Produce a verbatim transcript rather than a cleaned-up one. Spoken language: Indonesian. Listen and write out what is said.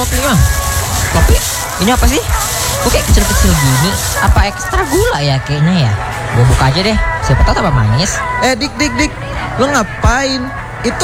kopi mah. Kopi? Ini apa sih? Kok kayak kecil-kecil gini? Apa ekstra gula ya kayaknya ya? Gue buka aja deh. Siapa tahu tambah manis. Eh dik dik dik, lo ngapain?